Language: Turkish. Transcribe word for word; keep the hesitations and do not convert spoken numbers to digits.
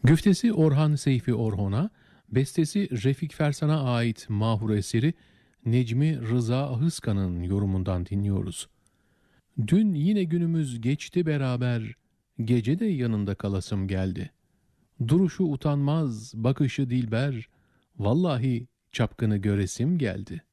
Güftesi Orhan Seyfi Orhon'a, bestesi Refik Fersan'a ait mahur eseri Necmi Rıza Ahıska'nın yorumundan dinliyoruz. Dün yine günümüz geçti beraber, gece de yanında kalasım geldi. Duruşu utanmaz, bakışı dilber, vallahi çapkını göresim geldi.